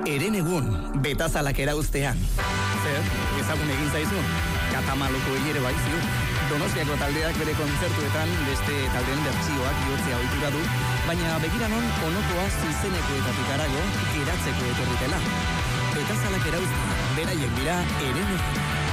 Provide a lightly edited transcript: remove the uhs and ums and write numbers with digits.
Eren egun, betazalak erauztean. Zer, ezagun egin zaizun, Katamaloko ere bai ziur. Donostiako taldeak bere kontzertuetan beste taldeen bertsioak bihurtzea ohitura du, baina begiranon onokoa zuzenekoetatik harago geratzeko etorritela. Betazalak erauztean, beraiek dira Eren egun.